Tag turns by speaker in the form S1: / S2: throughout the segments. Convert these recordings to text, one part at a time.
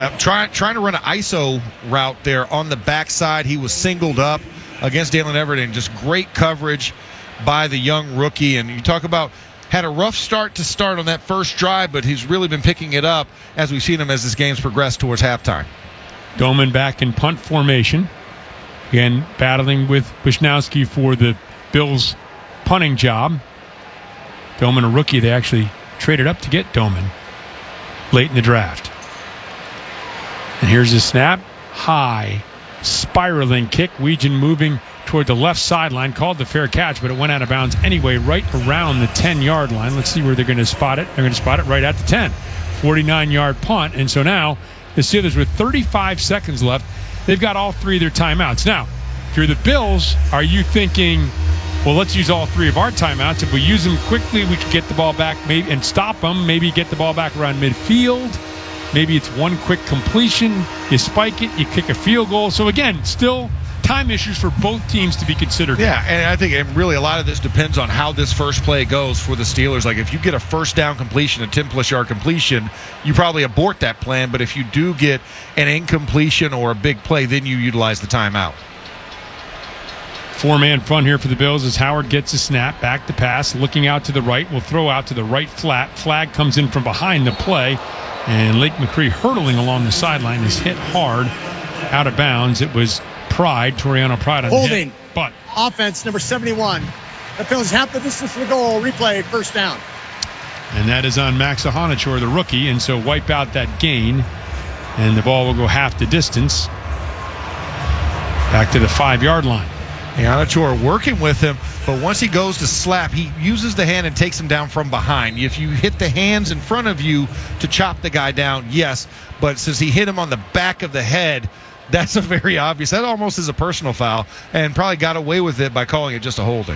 S1: Trying to run an ISO route there on the backside. He was singled up against Dalen Everett, and just great coverage by the young rookie. And you talk about had a rough start on that first drive, but he's really been picking it up as we've seen him as this game's progressed towards halftime.
S2: Doman back in punt formation. Again, battling with Wisnowski for the Bills' punting job. Doman, a rookie. They actually traded up to get Doman late in the draft. And here's the snap. High, spiraling kick. Weegan moving toward the left sideline. Called the fair catch, but it went out of bounds anyway, right around the 10-yard line. Let's see where they're going to spot it. They're going to spot it right at the 10. 49-yard punt. And so now the Steelers, with 35 seconds left, they've got all three of their timeouts. Now, if you're the Bills, are you thinking, well, let's use all three of our timeouts. If we use them quickly, we can get the ball back maybe and stop them. Maybe get the ball back around midfield. Maybe it's one quick completion. You spike it, you kick a field goal. So, again, still time issues for both teams to be considered.
S1: Yeah, and I think really a lot of this depends on how this first play goes for the Steelers. Like, if you get a first down completion, a 10-plus yard completion, you probably abort that plan. But if you do get an incompletion or a big play, then you utilize the timeout.
S2: Four-man front here for the Bills as Howard gets a snap, back to pass, looking out to the right, will throw out to the right flat. Flag comes in from behind the play, and Lake McCree hurtling along the sideline is hit hard out of bounds. It was Pride, Toriano Pride on
S3: holding.
S2: The hit. But
S3: offense, number 71. That feels half the distance to the goal. Replay, first down.
S2: And that is on Max Ahanichor, the rookie, and so wipe out that gain, and the ball will go half the distance back to the 5-yard line.
S1: Ahanichor working with him, but once he goes to slap, he uses the hand and takes him down from behind. If you hit the hands in front of you to chop the guy down, yes, but since he hit him on the back of the head, that's a very obvious. That almost is a personal foul, and probably got away with it by calling it just a holding.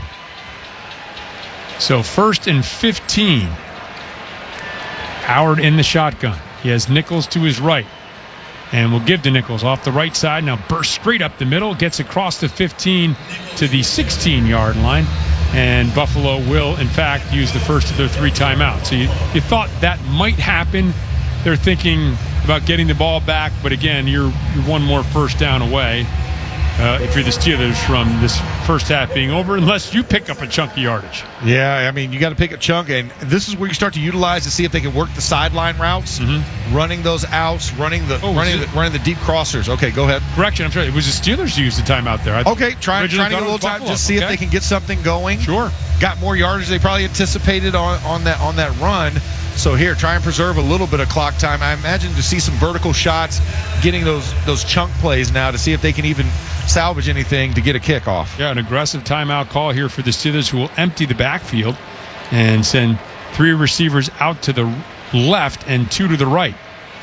S2: So 1st and 15. Howard in the shotgun. He has Nichols to his right. And we'll give to Nichols off the right side. Now bursts straight up the middle. Gets across the 15 to the 16-yard line. And Buffalo will, in fact, use the first of their 3 timeouts. So you thought that might happen. They're thinking about getting the ball back. But, again, you're one more first down away if you're the Steelers from this first half being over, unless you pick up a chunk of yardage.
S1: Yeah, I mean, you got to pick a chunk, and this is where you start to utilize to see if they can work the sideline routes, running those outs, running the deep crossers. Okay, go ahead.
S2: Correction, I'm sorry. It was the Steelers who used the timeout there.
S1: Trying to get a little time, just see if they can get something going.
S2: Sure.
S1: Got more yardage they probably anticipated on that run. So here, try and preserve a little bit of clock time. I imagine to see some vertical shots, getting those chunk plays now to see if they can even salvage anything to get a kickoff.
S2: Yeah, an aggressive timeout call here for the Steelers, who will empty the backfield and send 3 receivers out to the left and 2 to the right.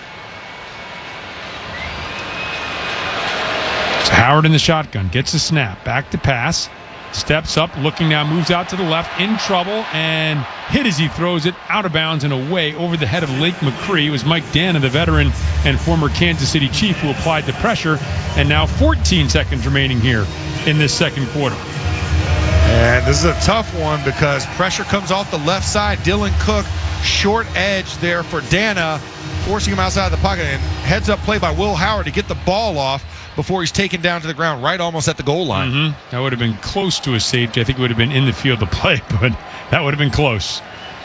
S2: So Howard in the shotgun, gets a snap, back to pass. Steps up, looking now, moves out to the left, in trouble, and hit as he throws it out of bounds and away over the head of Lake McCree. It was Mike Dana, the veteran and former Kansas City Chief, who applied the pressure. And now 14 seconds remaining here in this second quarter.
S1: And this is a tough one because pressure comes off the left side. Dylan Cook, short edge there for Dana, forcing him outside of the pocket. And heads up play by Will Howard to get the ball off before he's taken down to the ground, right almost at the goal line.
S2: That would have been close to a safety. I think it would have been in the field of play, but that would have been close.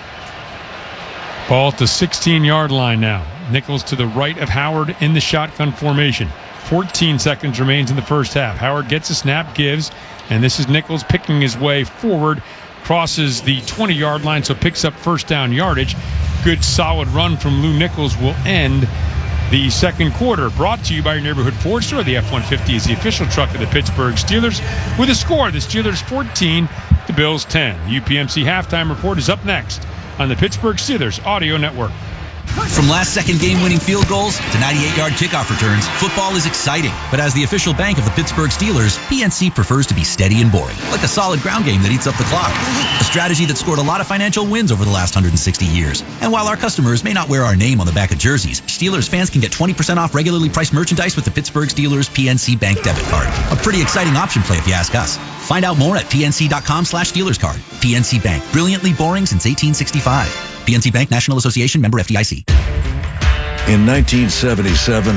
S2: Ball at the 16-yard line now. Nichols to the right of Howard in the shotgun formation. 14 seconds remains in the first half. Howard gets a snap, gives, and this is Nichols picking his way forward. Crosses the 20-yard line, so picks up first down yardage. Good solid run from Lou Nichols will end the second quarter. Brought to you by your neighborhood Ford store. The F-150 is the official truck of the Pittsburgh Steelers. With a score, the Steelers 14, the Bills 10. The UPMC halftime report is up next on the Pittsburgh Steelers Audio Network.
S4: From last-second game-winning field goals to 98-yard kickoff returns, football is exciting. But as the official bank of the Pittsburgh Steelers, PNC prefers to be steady and boring, like a solid ground game that eats up the clock. A strategy that scored a lot of financial wins over the last 160 years. And while our customers may not wear our name on the back of jerseys, Steelers fans can get 20% off regularly priced merchandise with the Pittsburgh Steelers PNC Bank debit card. A pretty exciting option play if you ask us. Find out more at pnc.com/Steelers card. PNC Bank, brilliantly boring since 1865. PNC Bank, National Association, member FDIC.
S5: In 1977,